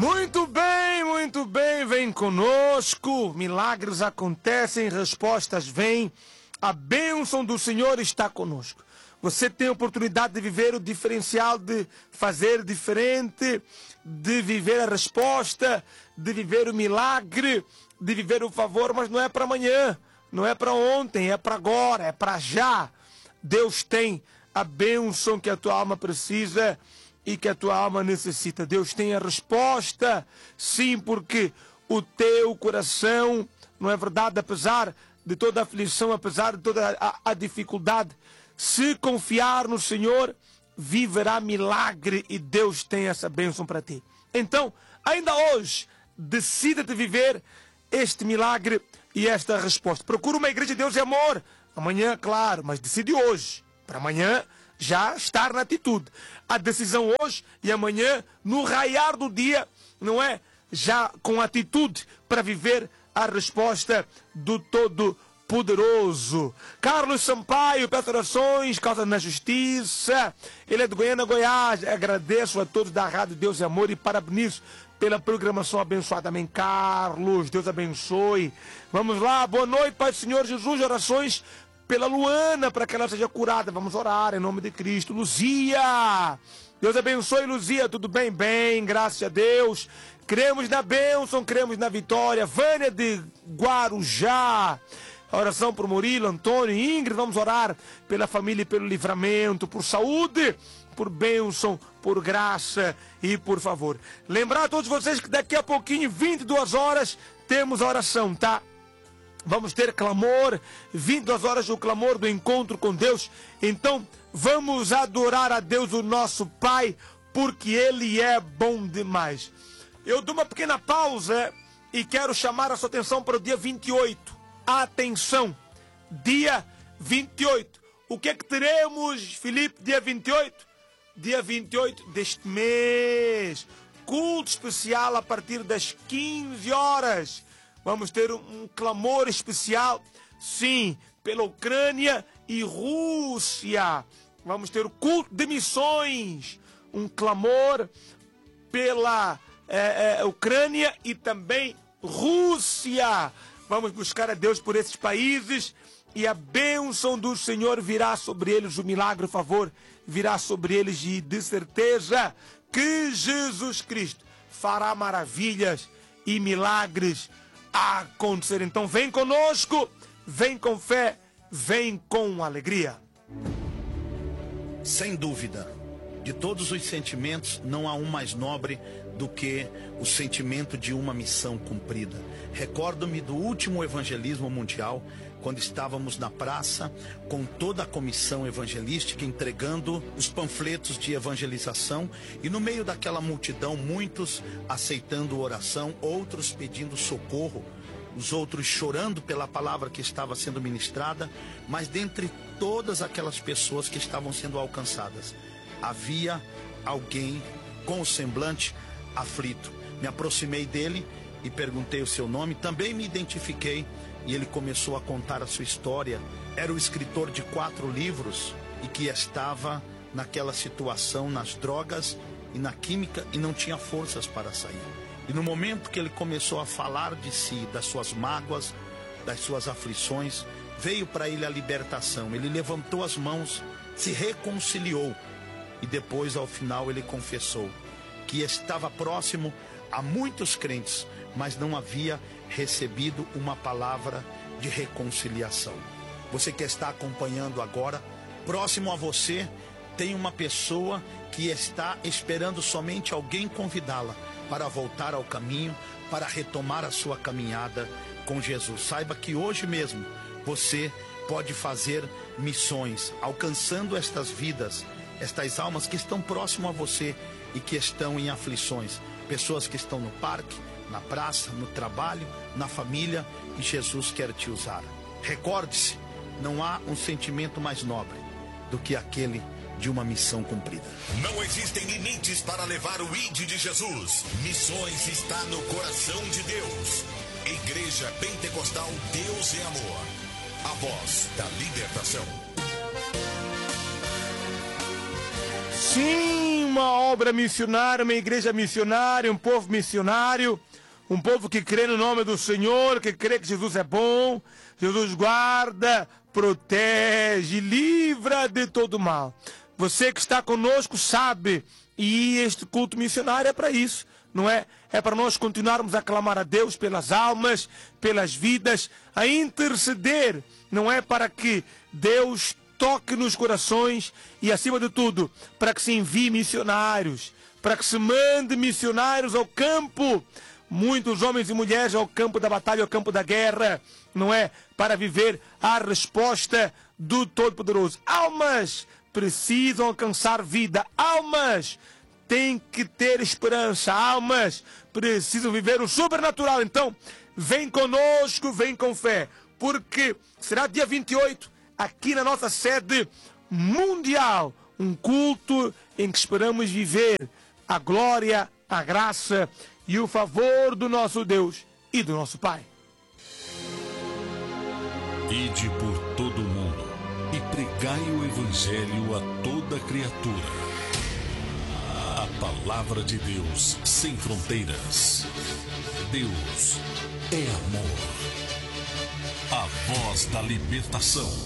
Muito bem, vem conosco. Milagres acontecem, respostas vêm. A bênção do Senhor está conosco. Você tem a oportunidade de viver o diferencial, de fazer diferente, de viver a resposta, de viver o milagre, de viver o favor, mas não é para amanhã, não é para ontem, é para agora, é para já. Deus tem a bênção que a tua alma precisa e que a tua alma necessita. Deus tem a resposta, sim, porque o teu coração, não é verdade, apesar de toda a aflição, apesar de toda a dificuldade, se confiar no Senhor, viverá milagre e Deus tem essa bênção para ti. Então, ainda hoje, decida-te viver este milagre e esta resposta. Procura uma igreja de Deus e amor. Amanhã, claro, mas decide hoje. Para amanhã já estar na atitude. A decisão hoje e amanhã, no raiar do dia, não é? Já com atitude para viver a resposta do Todo-Poderoso. Carlos Sampaio, peço orações, causa na justiça. Ele é de Goiânia, Goiás. Agradeço a todos da Rádio Deus e Amor e parabenizo pela programação abençoada. Amém, Carlos. Deus abençoe. Vamos lá, boa noite, Pai do Senhor Jesus. Orações pela Luana, para que ela seja curada. Vamos orar em nome de Cristo. Luzia, Deus abençoe, Luzia. Tudo bem? Bem, graças a Deus. Cremos na bênção, cremos na vitória. Vânia de Guarujá, oração por Murilo, Antônio, Ingrid. Vamos orar pela família e pelo livramento, por saúde, por bênção, por graça e por favor. Lembrar a todos vocês que daqui a pouquinho, 22 horas, temos a oração, tá? Vamos ter clamor, 22 horas do clamor do encontro com Deus. Então, vamos adorar a Deus, o nosso Pai, porque Ele é bom demais. Eu dou uma pequena pausa e quero chamar a sua atenção para o dia 28. Atenção, dia 28. O que é que teremos, Felipe, dia 28? Dia 28 deste mês. Culto especial a partir das 15 horas. Vamos ter um clamor especial, sim, pela Ucrânia e Rússia. Vamos ter o culto de missões, um clamor pela Ucrânia e também Rússia. Vamos buscar a Deus por esses países e a bênção do Senhor virá sobre eles, o milagre, o favor, virá sobre eles e de certeza que Jesus Cristo fará maravilhas e milagres acontecer. Então vem conosco, vem com fé, vem com alegria. Sem dúvida, de todos os sentimentos, não há um mais nobre do que o sentimento de uma missão cumprida. Recordo-me do último evangelismo mundial, quando estávamos na praça com toda a comissão evangelística entregando os panfletos de evangelização e no meio daquela multidão muitos aceitando oração, outros pedindo socorro, os outros chorando pela palavra que estava sendo ministrada, mas dentre todas aquelas pessoas que estavam sendo alcançadas, havia alguém com o semblante aflito. Me aproximei dele e perguntei o seu nome, também me identifiquei e ele começou a contar a sua história. Era o escritor de 4 livros e que estava naquela situação, nas drogas e na química e não tinha forças para sair. E no momento que ele começou a falar de si, das suas mágoas, das suas aflições, veio para ele a libertação. Ele levantou as mãos, se reconciliou e depois ao final ele confessou que estava próximo a muitos crentes, mas não havia recebido uma palavra de reconciliação. Você que está acompanhando agora, próximo a você tem uma pessoa que está esperando somente alguém convidá-la para voltar ao caminho, para retomar a sua caminhada com Jesus. Saiba que hoje mesmo você pode fazer missões, alcançando estas vidas, estas almas que estão próximo a você e que estão em aflições. Pessoas que estão no parque, na praça, no trabalho, na família, e Jesus quer te usar. Recorde-se, não há um sentimento mais nobre do que aquele de uma missão cumprida. Não existem limites para levar o ID de Jesus. Missões está no coração de Deus. Igreja Pentecostal Deus é Amor. A voz da libertação. Sim, uma obra missionária, uma igreja missionária, um povo missionário, um povo que crê no nome do Senhor, que crê que Jesus é bom, Jesus guarda, protege, livra de todo mal. Você que está conosco sabe, e este culto missionário é para isso, não é? É para nós continuarmos a clamar a Deus pelas almas, pelas vidas, a interceder, não é? Para que Deus toque nos corações e, acima de tudo, para que se envie missionários, para que se mande missionários ao campo, muitos homens e mulheres ao campo da batalha, ao campo da guerra, não é? Para viver a resposta do Todo-Poderoso. Almas precisam alcançar vida, almas têm que ter esperança, almas precisam viver o sobrenatural. Então, vem conosco, vem com fé, porque será dia 28, aqui na nossa sede mundial, um culto em que esperamos viver a glória, a graça e o favor do nosso Deus e do nosso Pai. Ide por todo o mundo e pregai o Evangelho a toda criatura. A palavra de Deus sem fronteiras. Deus é amor. A voz da libertação.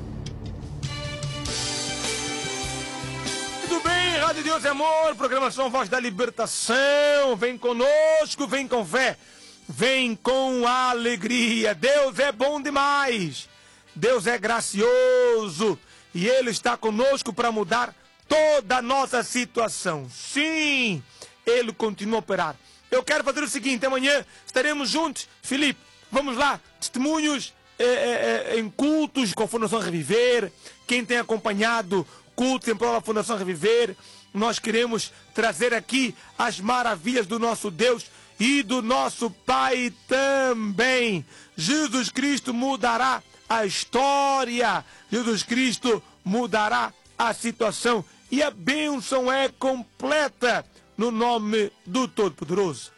Tudo bem, Rádio Deus é Amor, programação Voz da Libertação. Vem conosco, vem com fé, vem com alegria. Deus é bom demais, Deus é gracioso e Ele está conosco para mudar toda a nossa situação. Sim, Ele continua a operar. Eu quero fazer o seguinte, amanhã estaremos juntos. Filipe, vamos lá, testemunhos em cultos com a Fundação Reviver. Quem tem acompanhado cultos em prol da Fundação Reviver, nós queremos trazer aqui as maravilhas do nosso Deus e do nosso Pai também. Jesus Cristo mudará a história, Jesus Cristo mudará a situação e a bênção é completa no nome do Todo-Poderoso.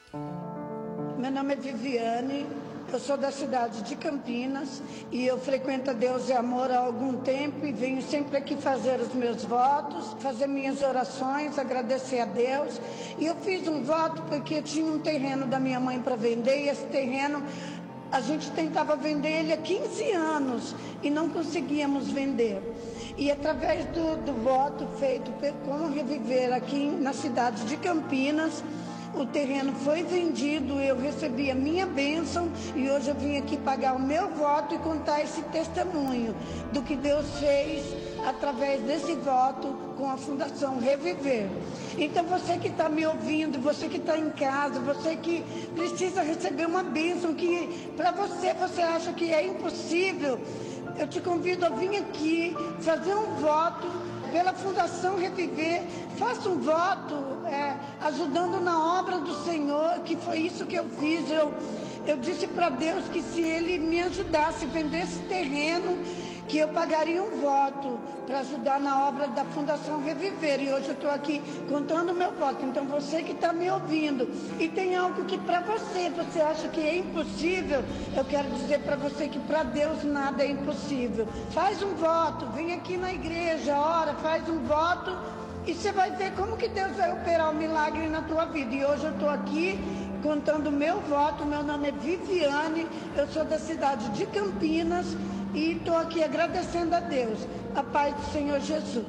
Meu nome é Viviane, eu sou da cidade de Campinas e eu frequento a Deus e Amor há algum tempo e venho sempre aqui fazer os meus votos, fazer minhas orações, agradecer a Deus. E eu fiz um voto porque eu tinha um terreno da minha mãe para vender e esse terreno a gente tentava vender ele há 15 anos e não conseguíamos vender. E através do voto feito com o Reviver aqui na cidade de Campinas, o terreno foi vendido, eu recebi a minha bênção e hoje eu vim aqui pagar o meu voto e contar esse testemunho do que Deus fez através desse voto com a Fundação Reviver. Então você que está me ouvindo, você que está em casa, você que precisa receber uma bênção que para você acha que é impossível, eu te convido a vir aqui fazer um voto pela Fundação Reviver. Faça um voto ajudando na obra do Senhor, que foi isso que eu fiz. Eu disse para Deus que se Ele me ajudasse a vender esse terreno, que eu pagaria um voto para ajudar na obra da Fundação Reviver. E hoje eu estou aqui contando o meu voto. Então você que está me ouvindo e tem algo que para você acha que é impossível, eu quero dizer para você que para Deus nada é impossível. Faz um voto, vem aqui na igreja, ora, faz um voto e você vai ver como que Deus vai operar o milagre na tua vida. E hoje eu estou aqui contando o meu voto. Meu nome é Viviane, eu sou da cidade de Campinas e estou aqui agradecendo a Deus, a paz do Senhor Jesus.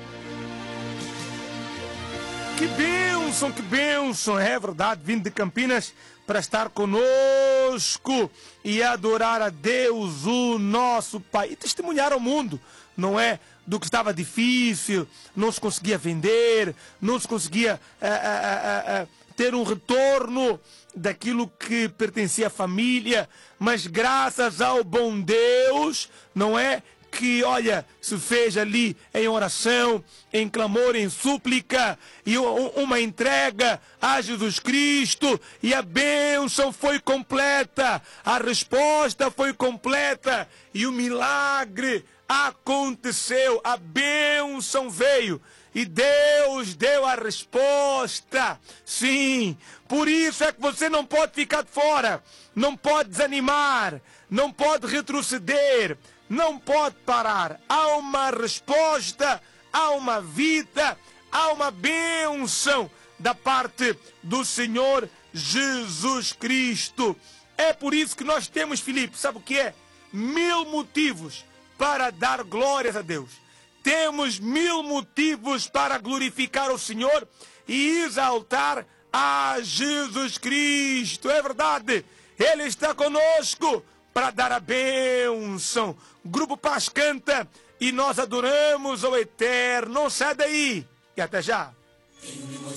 Que bênção, é verdade, vindo de Campinas para estar conosco e adorar a Deus, o nosso Pai, e testemunhar ao mundo, não é? Do que estava difícil, não se conseguia vender, não se conseguia ter um retorno daquilo que pertencia à família, mas graças ao bom Deus, não é? Que, olha, se fez ali em oração, em clamor, em súplica, e uma entrega a Jesus Cristo, e a bênção foi completa, a resposta foi completa, e o milagre aconteceu, a bênção veio, e Deus deu a resposta. Sim, por isso é que você não pode ficar de fora, não pode desanimar, não pode retroceder, não pode parar. Há uma resposta, há uma vida, há uma bênção da parte do Senhor Jesus Cristo. É por isso que nós temos, Filipe, sabe o que é? 1000 motivos para dar glórias a Deus. Temos 1000 motivos para glorificar o Senhor e exaltar a Jesus Cristo. É verdade, Ele está conosco para dar a bênção. Grupo Paz canta e nós adoramos ao Eterno. Não sai daí e até já.